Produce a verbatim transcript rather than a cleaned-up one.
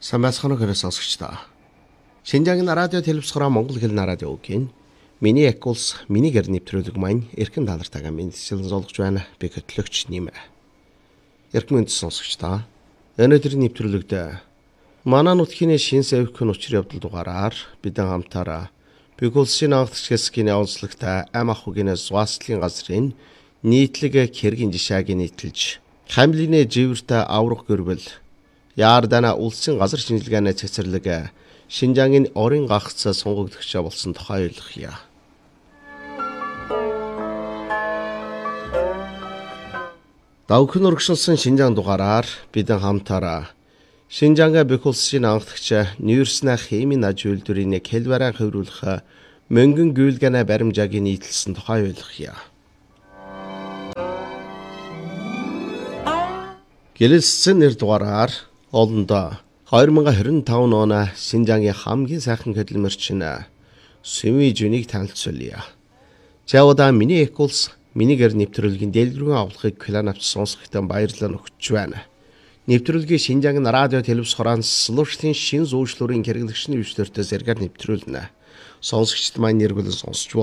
Самбайсхоног хөрөс сонсогчдоо. Шинжаагийн радио телевизхороо Монгол хэлний радиогийн миний экулс миний гэр нэвтрүүлэг маань эрхэм талартайгаа мэдчилэн золгож байна. Би хөтлөгч нэмэ. Эрхэм мэнд сонсогчдоо. Өнөөдрийн нэвтрүүлэгт манай нутгийн шин сэвхэн учрын явдал дугаараар бидэн хамтаараа Бикулсын агтчгэсгийн онцлогтой ам ахуйн зуаслын газрын нийтлэг хэргийн жишааг нийтэлж хамлины живэртэй аврах гэрвэл Яардана улсын газар шинжилгээний цэцэрлэг Шинжаагийн орон гагц сонгогдогч болсон тухай ойлгоё. Давхин урагшилсан Шинжаан дугаараар бидэн хамтаараа Шинжаанга Бикулсын агтгч Ньюрсна хэмийн аж үйлдвэрийн хэлбэрэн хөврүүлэх мөнгөн гүйлгэнэ баримжааг нийтэлсэн тухай ойлгоё. Гэлэлсэн нэр дугаараар олондоо two thousand twenty-five оны Шинжаагийн хамгийн сайхан хөдөлмөрчин Сүми Жүнийг танилцуулъя. Чауда миний экулс миний гэр нэвтрүүлгийн дэлгэрэнгүй авлагыг план авч сонсохтой баярлалаа өгч байна. Нэвтрүүлгийн Шинжаагийн радио телевиз хороон слушлийн шин зөөчлөрийн хэрэглэгчний өвчтөртэй зэрэгээр нэвтрүүлнэ. Сонсогчд маань нэрвэлэн сонсч